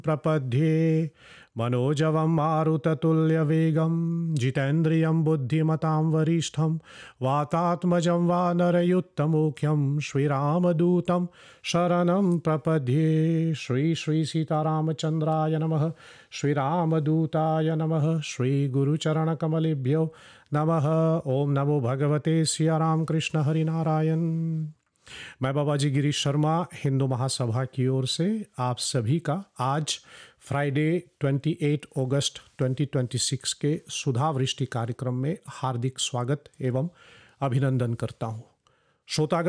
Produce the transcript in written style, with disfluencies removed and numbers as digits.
प्रपद्ये मनोजवं मारुततुल्यवेगं जितेन्द्रियं बुद्धिमतां वरिष्ठं वातात्मजं वानरयुक्तमुख्यं श्रीरामदूतं शरणं प्रपद्ये। श्री श्री सीतारामचन्द्राय नमः। श्रीरामदूताय नमः। श्रीगुरुचरणकमलेभ्यो नमः। ओम नमो भगवते सिया राम कृष्ण हरिनारायण। मैं बाबा जी गिरीश शर्मा हिंदू महासभा की ओर से आप सभी का आज फ्राइडे 28 अगस्त 2026 के सुधा वृष्टि कार्यक्रम में हार्दिक स्वागत एवं अभिनंदन करता हूँ। श्रोतागण,